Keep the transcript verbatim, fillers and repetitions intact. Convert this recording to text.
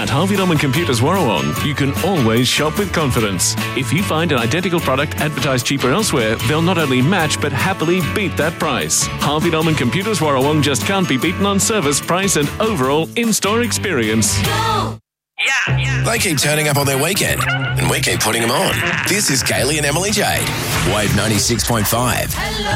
At Harvey Norman Computers Warrawong, you can always shop with confidence. If you find an identical product advertised cheaper elsewhere, they'll not only match but happily beat that price. Harvey Norman Computers Warrawong just can't be beaten on service, price and overall in-store experience. Go! Yeah, yeah. They keep turning up on their weekend, and we keep putting them on. This is Kaylee and Emily Jade. Wave ninety-six point five. Hello.